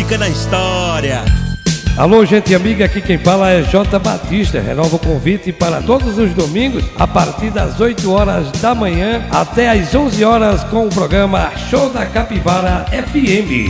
fica na história. Alô, gente amiga, aqui quem fala é J. Batista. Renova o convite para todos os domingos, a partir das 8 horas da manhã até às 11 horas, com o programa Show da Capivara FM.